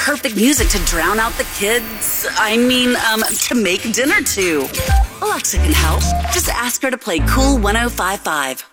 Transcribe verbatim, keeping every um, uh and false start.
perfect music to drown out the kids. I mean, um, to make dinner to. Alexa can help. Just ask her to play Cool one oh five five.